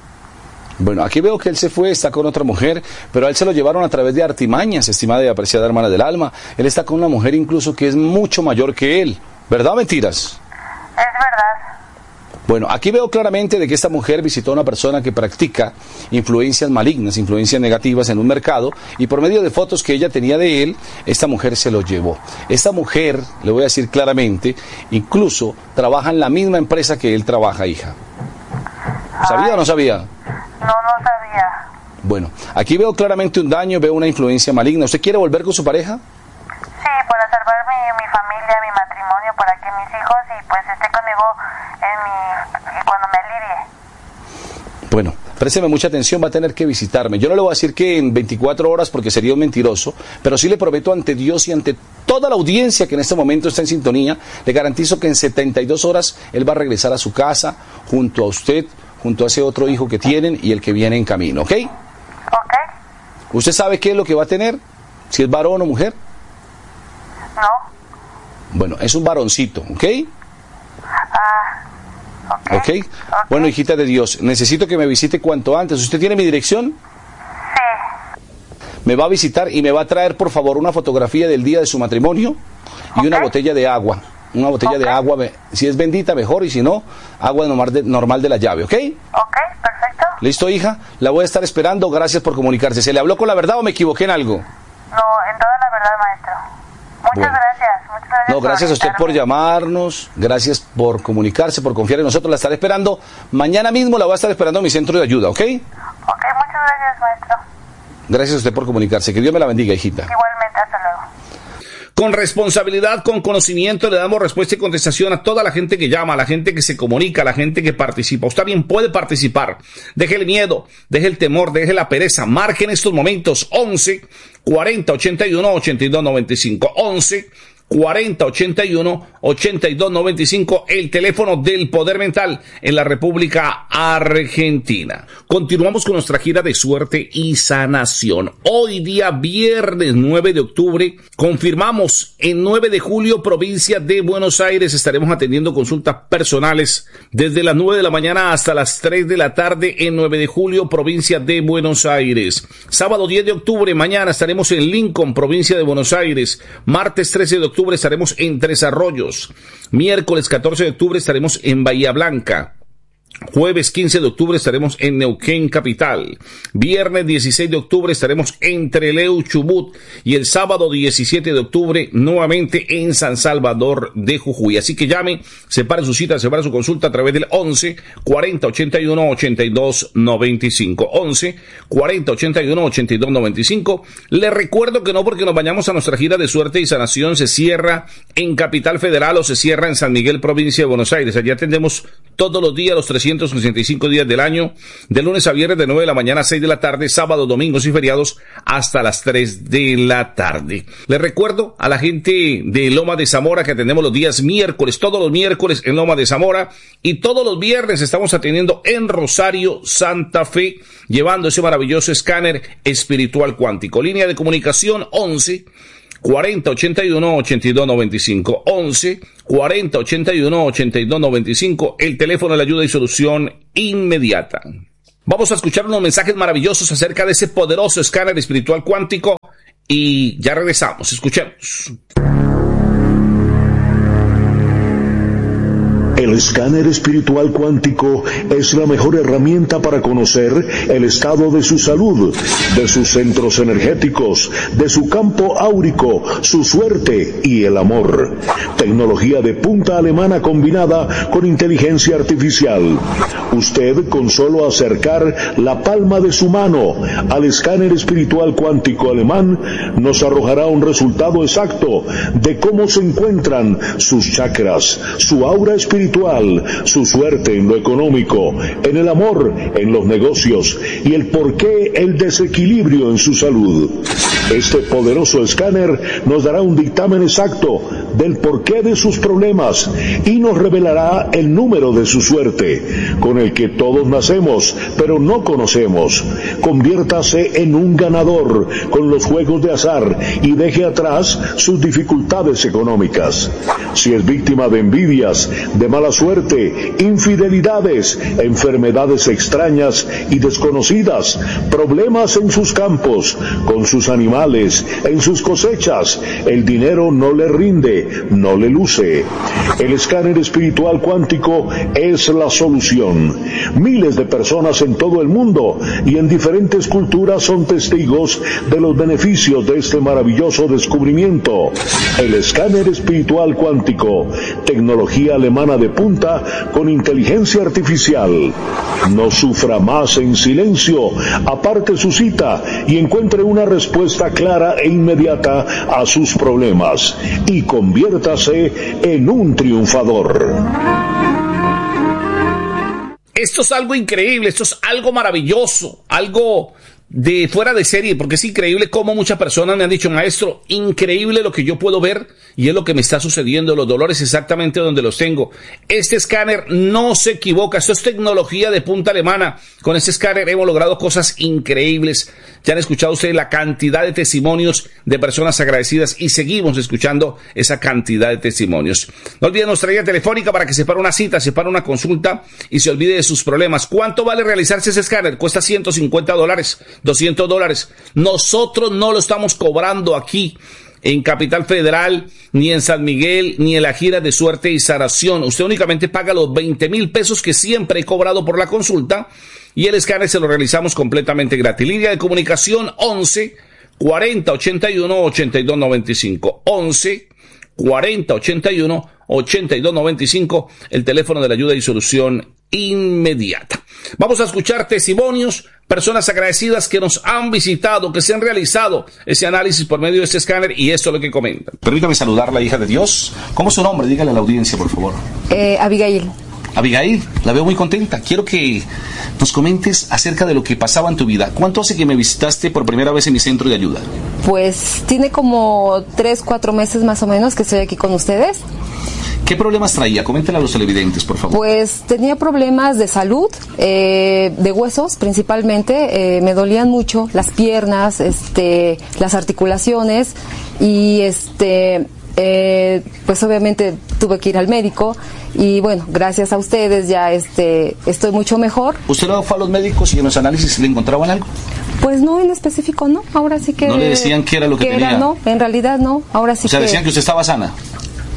Bueno, aquí veo que él se fue, está con otra mujer, pero a él se lo llevaron a través de artimañas, estimada y apreciada hermana del alma. Él está con una mujer incluso que es mucho mayor que él. ¿Verdad o mentiras? Es verdad. Bueno, aquí veo claramente de que esta mujer visitó a una persona que practica influencias malignas, influencias negativas en un mercado, y por medio de fotos que ella tenía de él, esta mujer se lo llevó. Esta mujer, le voy a decir claramente, incluso trabaja en la misma empresa que él trabaja, hija. ¿Sabía o no sabía? No sabía. Bueno, aquí veo claramente un daño, veo una influencia maligna. ¿Usted quiere volver con su pareja? Sí, para salvar mi familia, mi matrimonio, para que mis hijos y pues esté conmigo cuando me alivie. Bueno, présteme mucha atención, va a tener que visitarme. Yo no le voy a decir que en 24 horas porque sería un mentiroso, pero sí le prometo ante Dios y ante toda la audiencia que en este momento está en sintonía, le garantizo que en 72 horas él va a regresar a su casa junto a usted, junto a ese otro hijo que tienen y el que viene en camino, ¿ok? Ok. ¿Usted sabe qué es lo que va a tener? Si es varón o mujer. No. Bueno, es un varoncito, ¿ok? Ok. Bueno, hijita de Dios, necesito que me visite cuanto antes. ¿Usted tiene mi dirección? Sí. Me va a visitar y me va a traer, por favor, una fotografía del día de su matrimonio y una botella de agua. Una botella de agua, si es bendita mejor, y si no, agua normal de la llave, ¿ok? Ok, perfecto. ¿Listo, hija? La voy a estar esperando, gracias por comunicarse. ¿Se le habló con la verdad o me equivoqué en algo? No, en toda la verdad, maestro. Muchas gracias. No, gracias a usted por llamarnos, gracias por comunicarse, por confiar en nosotros. La estaré esperando, mañana mismo la voy a estar esperando en mi centro de ayuda, ¿ok? Ok, muchas gracias, maestro. Gracias a usted por comunicarse, que Dios me la bendiga, hijita. Igualmente, hasta luego. Con responsabilidad, con conocimiento, le damos respuesta y contestación a toda la gente que llama, a la gente que se comunica, a la gente que participa. Usted también puede participar. Deje el miedo, deje el temor, deje la pereza. Marque en estos momentos 11 40 81 82 95. 11 40 81 82 95, el teléfono del Poder Mental en la República Argentina. Continuamos con nuestra gira de suerte y sanación. Hoy día viernes 9 de octubre, confirmamos en 9 de julio, provincia de Buenos Aires, estaremos atendiendo consultas personales desde las 9 de la mañana hasta las 3 de la tarde en 9 de julio, provincia de Buenos Aires. Sábado 10 de octubre, mañana estaremos en Lincoln, provincia de Buenos Aires. Martes 13 de octubre estaremos en Tres Arroyos. Miércoles 14 de octubre estaremos en Bahía Blanca. Jueves 15 de octubre estaremos en Neuquén Capital. Viernes 16 de octubre estaremos en Trelew, Chubut. Y el sábado 17 de octubre nuevamente en San Salvador de Jujuy. Así que llame, separe su cita, separe su consulta a través del 11 40 81 82 95. 11 40 81 82 95. Les recuerdo que no porque nos vayamos a nuestra gira de suerte y sanación se cierra en Capital Federal o se cierra en San Miguel, provincia de Buenos Aires. Allí atendemos todos los días, los 365 días del año, de lunes a viernes de 9 de la mañana a 6 de la tarde, sábados, domingos y feriados hasta las 3 de la tarde. Les recuerdo a la gente de Loma de Zamora que atendemos los días miércoles, todos los miércoles en Loma de Zamora, y todos los viernes estamos atendiendo en Rosario, Santa Fe, llevando ese maravilloso escáner espiritual cuántico. Línea de comunicación 11 40 81 82 95. 11 40 81 82 95. El teléfono de la ayuda y solución inmediata. Vamos a escuchar unos mensajes maravillosos acerca de ese poderoso escáner espiritual cuántico y ya regresamos. Escuchemos. El escáner espiritual cuántico es la mejor herramienta para conocer el estado de su salud, de sus centros energéticos, de su campo áurico, su suerte y el amor. Tecnología de punta alemana combinada con inteligencia artificial. Usted, con solo acercar la palma de su mano al escáner espiritual cuántico alemán, nos arrojará un resultado exacto de cómo se encuentran sus chakras, su aura espiritual, su suerte en lo económico, en el amor, en los negocios y el porqué el desequilibrio en su salud. Este poderoso escáner nos dará un dictamen exacto del porqué de sus problemas y nos revelará el número de su suerte, con el que todos nacemos, pero no conocemos. Conviértase en un ganador con los juegos de azar y deje atrás sus dificultades económicas. Si es víctima de envidias, de mala suerte, infidelidades, enfermedades extrañas y desconocidas, problemas en sus campos, con sus animales, en sus cosechas, el dinero no le rinde, no le luce. El escáner espiritual cuántico es la solución. Miles de personas en todo el mundo y en diferentes culturas son testigos de los beneficios de este maravilloso descubrimiento. El escáner espiritual cuántico, tecnología alemana de punta con inteligencia artificial. No sufra más en silencio, aparte su cita y encuentre una respuesta clara e inmediata a sus problemas y conviértase en un triunfador. Esto es algo increíble, esto es algo maravilloso, algo de fuera de serie, porque es increíble cómo muchas personas me han dicho: maestro, increíble lo que yo puedo ver y es lo que me está sucediendo, los dolores exactamente donde los tengo. Este escáner no se equivoca, esto es tecnología de punta alemana. Con este escáner hemos logrado cosas increíbles. Ya han escuchado ustedes la cantidad de testimonios de personas agradecidas y seguimos escuchando esa cantidad de testimonios. No olviden nuestra guía telefónica para que separe una cita, separe una consulta y se olvide de sus problemas. ¿Cuánto vale realizarse ese escáner? Cuesta $150, $200. Nosotros no lo estamos cobrando aquí en Capital Federal, ni en San Miguel, ni en la gira de suerte y sanación. Usted únicamente paga los 20,000 pesos que siempre he cobrado por la consulta y el escáner se lo realizamos completamente gratis. Línea de comunicación 11 40 81 82 95. 11 40 81 82 95, el teléfono de la ayuda y solución inmediata. Vamos a escuchar testimonios, personas agradecidas que nos han visitado, que se han realizado ese análisis por medio de este escáner, y esto es lo que comentan. Permítame saludar a la hija de Dios. ¿Cómo es su nombre? Dígale a la audiencia, por favor. Abigail. Abigail, la veo muy contenta. Quiero que nos comentes acerca de lo que pasaba en tu vida. ¿Cuánto hace que me visitaste por primera vez en mi centro de ayuda? Pues tiene como 3-4 meses más o menos que estoy aquí con ustedes. ¿Qué problemas traía? Coméntale a los televidentes, por favor. Pues tenía problemas de salud, de huesos principalmente. Me dolían mucho las piernas, las articulaciones y pues obviamente tuve que ir al médico y bueno, gracias a ustedes ya estoy mucho mejor. ¿Usted lo fue a los médicos y en los análisis le encontraban algo? Pues no, en específico no, ahora sí que... ¿No le decían qué era lo que tenía? No, en realidad no, ahora sí que... O sea, decían que usted estaba sana.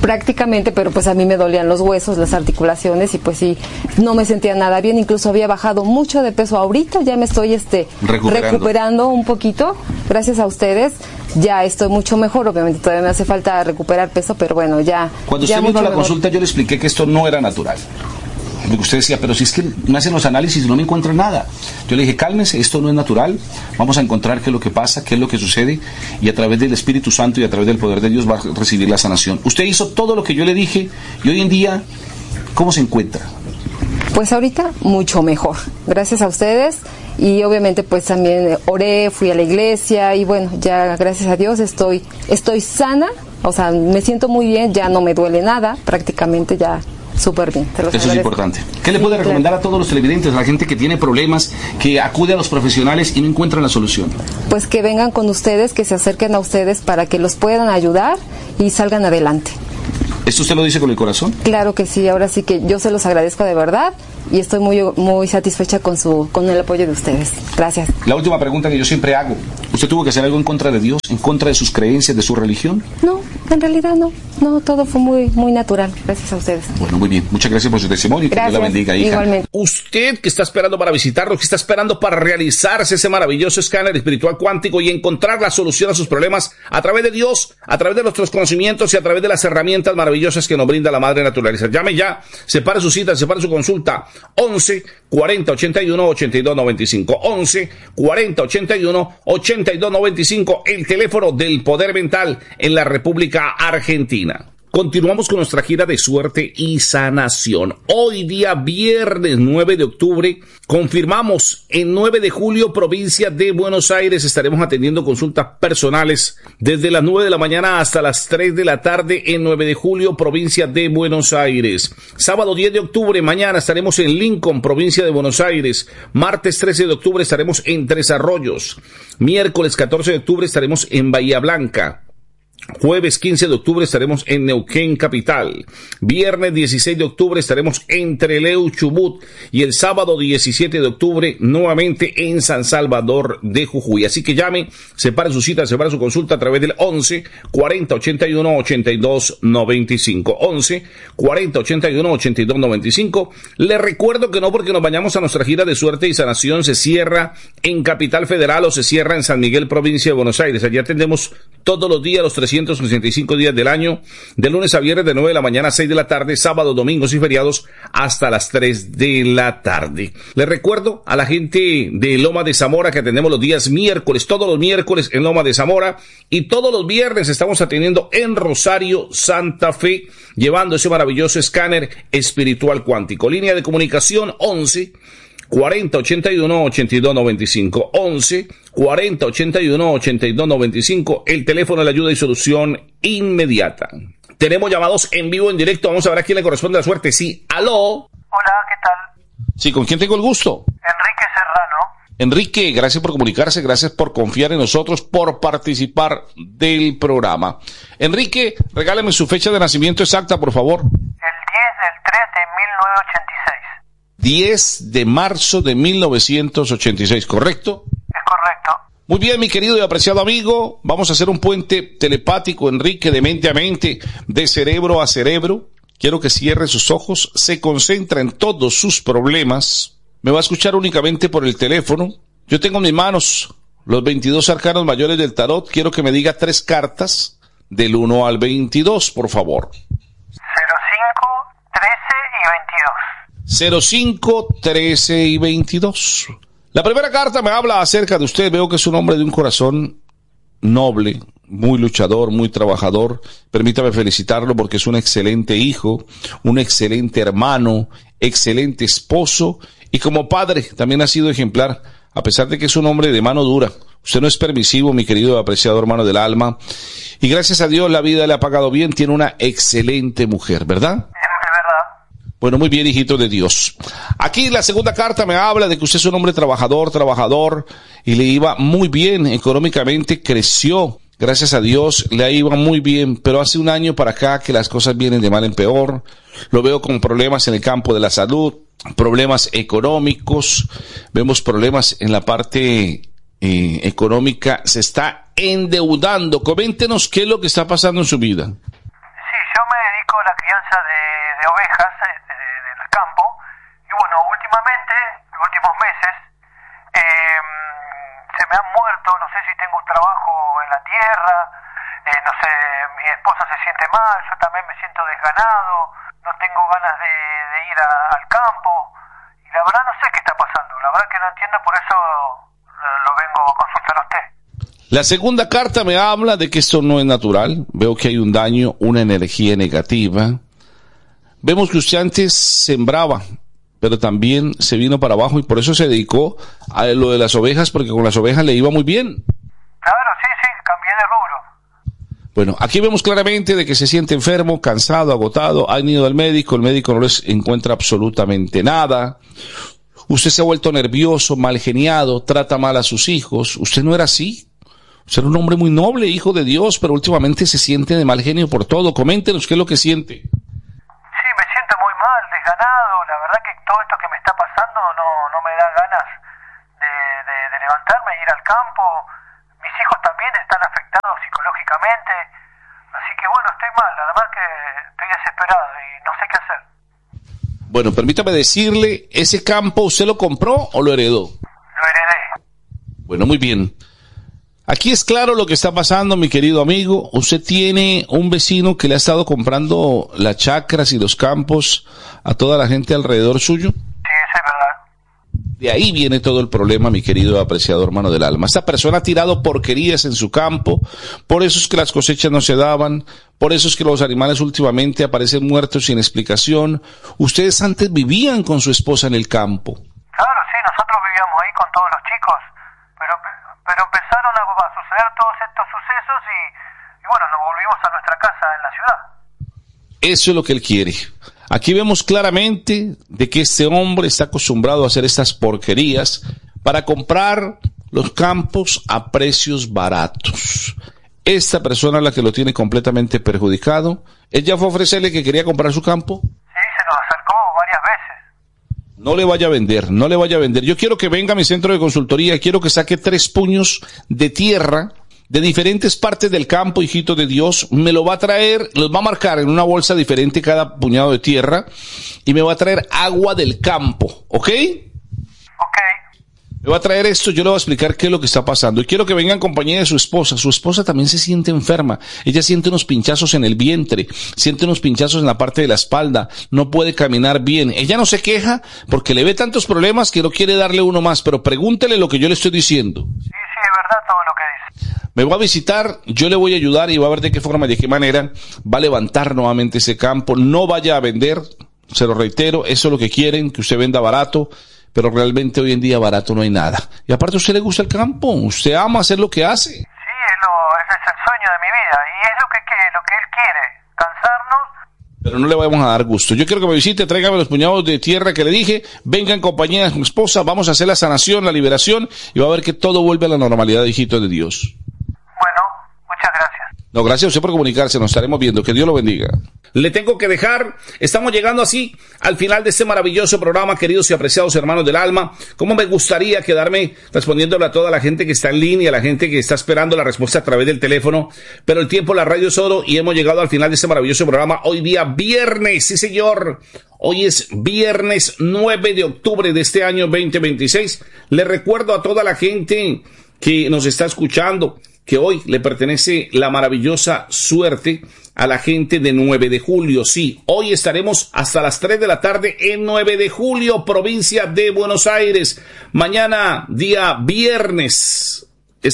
prácticamente, pero pues a mí me dolían los huesos, las articulaciones y pues sí, no me sentía nada bien, incluso había bajado mucho de peso. Ahorita ya me estoy recuperando un poquito, gracias a ustedes, ya estoy mucho mejor. Obviamente todavía me hace falta recuperar peso, pero bueno, ya. Cuando ya usted vino a la mejor. consulta yo le expliqué que esto no era natural. Porque usted decía, pero si es que me hacen los análisis y no me encuentran nada. Yo le dije, cálmese, esto no es natural, vamos a encontrar qué es lo que pasa, qué es lo que sucede, y a través del Espíritu Santo y a través del poder de Dios va a recibir la sanación. Usted hizo todo lo que yo le dije, y hoy en día, ¿cómo se encuentra? Pues ahorita mucho mejor, gracias a ustedes, y obviamente pues también oré, fui a la iglesia, y bueno, ya gracias a Dios estoy sana, o sea, me siento muy bien, ya no me duele nada, prácticamente ya súper bien. Eso es importante. ¿Qué le puede recomendar a todos los televidentes, a la gente que tiene problemas, que acude a los profesionales y no encuentran la solución? Pues que vengan con ustedes, que se acerquen a ustedes para que los puedan ayudar y salgan adelante. ¿Esto usted lo dice con el corazón? Claro que sí, ahora sí que yo se los agradezco de verdad y estoy muy satisfecha con el apoyo de ustedes. Gracias. La última pregunta que yo siempre hago, ¿usted tuvo que hacer algo en contra de Dios, en contra de sus creencias, de su religión? No, en realidad no, todo fue muy natural, gracias a ustedes. Bueno, muy bien, muchas gracias por su testimonio y que Dios la bendiga, hija. Igualmente. Usted que está esperando para visitarlo, que está esperando para realizarse ese maravilloso escáner espiritual cuántico y encontrar la solución a sus problemas a través de Dios, a través de nuestros conocimientos y a través de las herramientas maravillosas que nos brinda la Madre Naturaleza. Llame ya, separe su cita, separe su consulta, 11 40 81 82 95, 11 40 81 82 95, el teléfono del Poder Mental en la República Argentina. Continuamos con nuestra gira de suerte y sanación. Hoy día viernes 9 de octubre, confirmamos en 9 de julio, provincia de Buenos Aires, estaremos atendiendo consultas personales desde las 9 de la mañana hasta las 3 de la tarde en 9 de julio, provincia de Buenos Aires. Sábado 10 de octubre, mañana estaremos en Lincoln, provincia de Buenos Aires. Martes 13 de octubre estaremos en Tres Arroyos. Miércoles 14 de octubre estaremos en Bahía Blanca. Jueves 15 de octubre estaremos en Neuquén capital. Viernes 16 de octubre estaremos en Trelew, Chubut. Y el sábado 17 de octubre nuevamente en San Salvador de Jujuy. Así que llame, separe su cita, separe su consulta a través del 11 40 81 82 95. 11 40 81 82 95. Le recuerdo que no porque nos vayamos a nuestra gira de suerte y sanación se cierra en Capital Federal o se cierra en San Miguel, provincia de Buenos Aires. Allí atendemos todos los días, los 365 días del año, de lunes a viernes de 9 de la mañana a 6 de la tarde, sábados, domingos y feriados hasta las 3 de la tarde. Les recuerdo a la gente de Loma de Zamora que atendemos los días miércoles, todos los miércoles en Loma de Zamora, y todos los viernes estamos atendiendo en Rosario, Santa Fe, llevando ese maravilloso escáner espiritual cuántico. Línea de comunicación 11 40 81 82 95, 11 40 81 82 95, el teléfono de la ayuda y solución inmediata. Tenemos llamados en vivo, en directo, vamos a ver a quién le corresponde la suerte. Sí, aló. Hola, ¿qué tal? Sí, ¿con quién tengo el gusto? Enrique Serrano. Enrique, gracias por comunicarse, gracias por confiar en nosotros, por participar del programa. Enrique, regáleme su fecha de nacimiento exacta, por favor. El 10 del 3 de 1986. 10 de marzo de 1986, ¿correcto? Es correcto. Muy bien, mi querido y apreciado amigo, vamos a hacer un puente telepático, Enrique, de mente a mente, de cerebro a cerebro. Quiero que cierre sus ojos, se concentra en todos sus problemas. Me va a escuchar únicamente por el teléfono. Yo tengo en mis manos los 22 arcanos mayores del tarot. Quiero que me diga 3 cartas del 1 al 22, por favor. 05, 13 y 22. 05, 13 y 22. La primera carta me habla acerca de usted. Veo que es un hombre de un corazón noble, muy luchador, muy trabajador. Permítame felicitarlo porque es un excelente hijo, un excelente hermano, excelente esposo y como padre también ha sido ejemplar, a pesar de que es un hombre de mano dura. Usted no es permisivo, mi querido y apreciado hermano del alma, y gracias a Dios la vida le ha pagado bien. Tiene una excelente mujer, ¿verdad? Bueno, muy bien, hijito de Dios. Aquí la segunda carta me habla de que usted es un hombre trabajador, y le iba muy bien económicamente, creció, gracias a Dios, le iba muy bien, pero hace un año para acá que las cosas vienen de mal en peor. Lo veo con problemas en el campo de la salud, problemas económicos, vemos problemas en la parte económica, se está endeudando. Coméntenos qué es lo que está pasando en su vida. Sí, yo me dedico crianza de ovejas del campo, y bueno, últimamente, en los últimos meses, se me han muerto, no sé si tengo un trabajo en la tierra, no sé, mi esposa se siente mal, yo también me siento desganado, no tengo ganas de ir al campo, y la verdad no sé qué está pasando, la verdad que no entiendo, por eso lo vengo a consultar a usted. La segunda carta me habla de que esto no es natural. Veo que hay un daño, una energía negativa. Vemos que usted antes sembraba, pero también se vino para abajo y por eso se dedicó a lo de las ovejas, porque con las ovejas le iba muy bien. Claro, sí, cambié de rubro. Bueno, aquí vemos claramente de que se siente enfermo, cansado, agotado. Han ido al médico, el médico no les encuentra absolutamente nada. Usted se ha vuelto nervioso, mal geniado, trata mal a sus hijos. Usted no era así. Usted era un hombre muy noble, hijo de Dios, pero últimamente se siente de mal genio por todo. Coméntenos qué es lo que siente. Sí, me siento muy mal, desganado. La verdad que todo esto que me está pasando no me da ganas de levantarme e ir al campo. Mis hijos también están afectados psicológicamente. Así que bueno, estoy mal. La verdad que estoy desesperado y no sé qué hacer. Bueno, permítame decirle, ¿ese campo usted lo compró o lo heredó? Lo heredé. Bueno, muy bien. Aquí es claro lo que está pasando, mi querido amigo. Usted tiene un vecino que le ha estado comprando las chacras y los campos a toda la gente alrededor suyo. Sí, eso es verdad. De ahí viene todo el problema, mi querido apreciado hermano del alma. Esta persona ha tirado porquerías en su campo, por eso es que las cosechas no se daban, por eso es que los animales últimamente aparecen muertos sin explicación. Ustedes antes vivían con su esposa en el campo. Claro, sí, nosotros vivíamos ahí con todos los chicos, pero empezaron a suceder todos estos sucesos y bueno, nos volvimos a nuestra casa en la ciudad. Eso es lo que él quiere. Aquí vemos claramente de que este hombre está acostumbrado a hacer estas porquerías para comprar los campos a precios baratos. Esta persona es la que lo tiene completamente perjudicado. Ella fue a ofrecerle que quería comprar su campo. Sí, se nos acercó varias veces. No le vaya a vender, no le vaya a vender. Yo quiero que venga a mi centro de consultoría, quiero que saque 3 puños de tierra de diferentes partes del campo, hijito de Dios. Me lo va a traer, los va a marcar en una bolsa diferente cada puñado de tierra y me va a traer agua del campo, ¿ok? Ok. Me va a traer esto, yo le voy a explicar qué es lo que está pasando. Y quiero que venga en compañía de su esposa. Su esposa también se siente enferma. Ella siente unos pinchazos en el vientre, siente unos pinchazos en la parte de la espalda, no puede caminar bien. Ella no se queja porque le ve tantos problemas que no quiere darle uno más, pero pregúntele lo que yo le estoy diciendo. Sí, es verdad todo lo que dice. Me va a visitar, yo le voy a ayudar y va a ver de qué forma y de qué manera va a levantar nuevamente ese campo. No vaya a vender, se lo reitero, eso es lo que quieren, que usted venda barato. Pero realmente hoy en día barato no hay nada. Y aparte, ¿a usted le gusta el campo? ¿Usted ama hacer lo que hace? Sí, ese es el sueño de mi vida. Y es lo que él quiere. Cansarnos. Pero no le vamos a dar gusto. Yo quiero que me visite, tráigame los puñados de tierra que le dije, venga en compañía de su esposa, vamos a hacer la sanación, la liberación, y va a ver que todo vuelve a la normalidad, hijito de Dios. Bueno, muchas gracias. No, gracias a usted por comunicarse, nos estaremos viendo. Que Dios lo bendiga. Le tengo que dejar, estamos llegando así al final de este maravilloso programa, queridos y apreciados hermanos del alma. Cómo me gustaría quedarme respondiéndole a toda la gente que está en línea, a la gente que está esperando la respuesta a través del teléfono, pero el tiempo, la radio es oro y hemos llegado al final de este maravilloso programa. Hoy día viernes, sí señor, hoy es viernes 9 de octubre de este año 2026. Le recuerdo a toda la gente que nos está escuchando que hoy le pertenece la maravillosa suerte a la gente de 9 de julio. Sí, hoy estaremos hasta las 3 de la tarde en 9 de julio, provincia de Buenos Aires. Mañana, día viernes,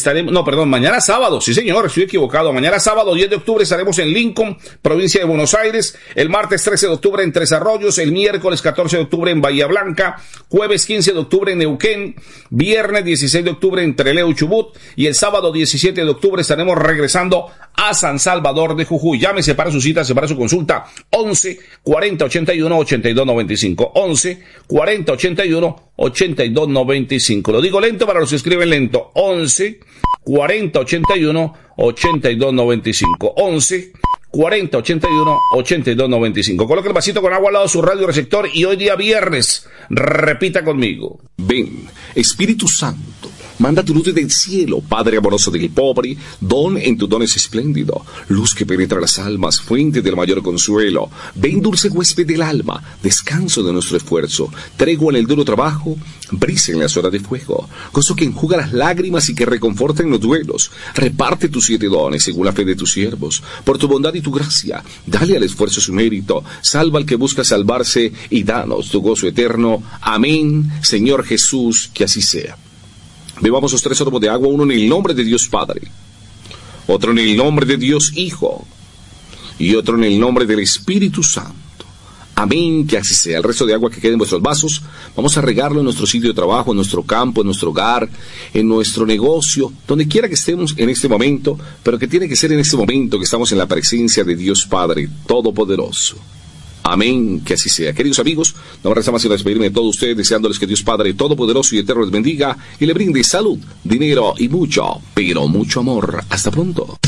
mañana sábado, sí señor, estoy equivocado. Mañana sábado, 10 de octubre, estaremos en Lincoln, provincia de Buenos Aires. El martes 13 de octubre en Tres Arroyos. El miércoles 14 de octubre en Bahía Blanca. Jueves 15 de octubre en Neuquén. Viernes 16 de octubre en Trelew, Chubut. Y el sábado 17 de octubre estaremos regresando a San Salvador de Jujuy. Llámese para su cita, para su consulta. 11 40 81 82 95. 11 40 81 82 95. Lo digo lento para los que escriben lento. 11 40 81 82 95. 11 40 81 82 95. Coloque el vasito con agua al lado de su radio receptor y hoy día viernes repita conmigo. Ven, Espíritu Santo, Manda tu luz desde el cielo, Padre amoroso del pobre, don en tu don es espléndido, luz que penetra las almas, fuente del mayor consuelo. Ven, dulce huésped del alma, descanso de nuestro esfuerzo, tregua en el duro trabajo, brisa en las horas de fuego, gozo que enjuga las lágrimas y que reconforta en los duelos. Reparte tus 7 dones según la fe de tus siervos, por tu bondad y tu gracia, dale al esfuerzo su mérito, salva al que busca salvarse y danos tu gozo eterno. Amén, Señor Jesús, que así sea. Bebamos los 3 sorbos de agua, uno en el nombre de Dios Padre, otro en el nombre de Dios Hijo y otro en el nombre del Espíritu Santo. Amén, que así sea. El resto de agua que quede en vuestros vasos, vamos a regarlo en nuestro sitio de trabajo, en nuestro campo, en nuestro hogar, en nuestro negocio, donde quiera que estemos en este momento, pero que tiene que ser en este momento que estamos en la presencia de Dios Padre Todopoderoso. Amén, que así sea. Queridos amigos, no me resta más que despedirme de todos ustedes, deseándoles que Dios Padre Todopoderoso y Eterno les bendiga y le brinde salud, dinero y mucho, pero mucho amor. Hasta pronto.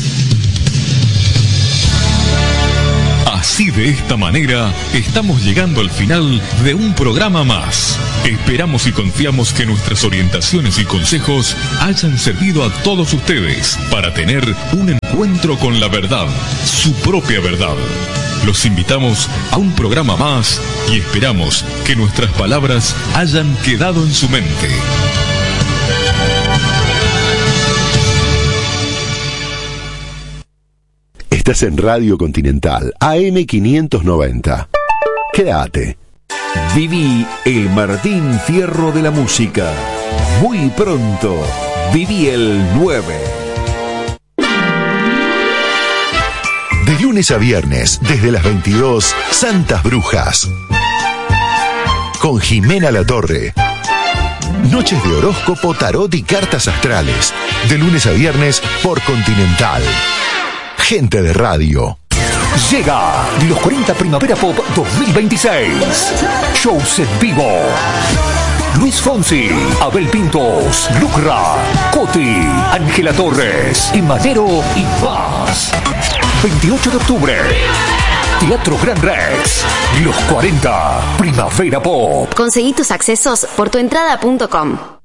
Así, de esta manera, estamos llegando al final de un programa más. Esperamos y confiamos que nuestras orientaciones y consejos hayan servido a todos ustedes para tener un encuentro con la verdad, su propia verdad. Los invitamos a un programa más y esperamos que nuestras palabras hayan quedado en su mente. Estás en Radio Continental, AM 590. Quédate. Viví el Martín Fierro de la música. Muy pronto, viví el 9. De lunes a viernes, desde las 22, Santas Brujas. Con Jimena Latorre. Noches de horóscopo, tarot y cartas astrales. De lunes a viernes por Continental. Gente de radio. Llega los 40 Primavera Pop 2026. Shows en vivo. Luis Fonsi, Abel Pintos, Lucra, Coti, Ángela Torres, Madero y más. 28 de octubre, Teatro Gran Rex. Los 40 Primavera Pop. Conseguí tus accesos por tuentrada.com.